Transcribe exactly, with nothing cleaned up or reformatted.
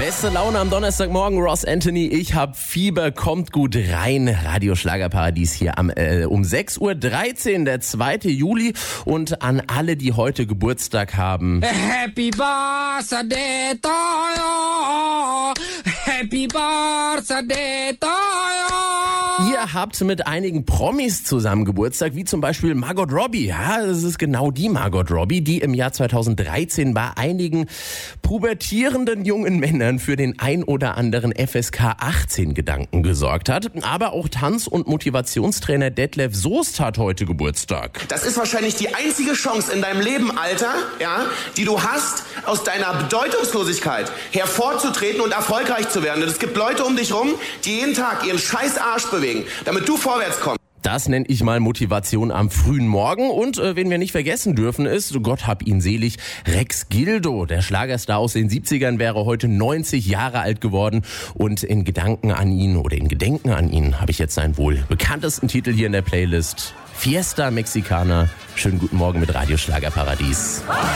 Beste Laune am Donnerstagmorgen, Ross Anthony. Ich hab Fieber, kommt gut rein. Radio Schlagerparadies hier am, äh, um sechs Uhr dreizehn, der zweite Juli. Und an alle, die heute Geburtstag haben. Happy Birthday to you. Happy Birthday to you. Ihr habt mit einigen Promis zusammen Geburtstag, wie zum Beispiel Margot Robbie. Ja, das ist genau die Margot Robbie, die im Jahr zweitausenddreizehn bei einigen pubertierenden jungen Männern für den ein oder anderen F S K achtzehn Gedanken gesorgt hat. Aber auch Tanz- und Motivationstrainer Detlef Soest hat heute Geburtstag. Das ist wahrscheinlich die einzige Chance in deinem Leben, Alter, ja, die du hast, aus deiner Bedeutungslosigkeit hervorzutreten und erfolgreich zu werden. Und es gibt Leute um dich rum, die jeden Tag ihren scheiß Arsch bewegen, damit du vorwärts kommst. Das nenne ich mal Motivation am frühen Morgen. Und äh, wen wir nicht vergessen dürfen ist, Gott hab ihn selig, Rex Gildo. Der Schlagerstar aus den siebzigern wäre heute neunzig Jahre alt geworden. Und in Gedanken an ihn oder in Gedenken an ihn habe ich jetzt seinen wohl bekanntesten Titel hier in der Playlist. Fiesta Mexicana. Schönen guten Morgen mit Radio Schlagerparadies.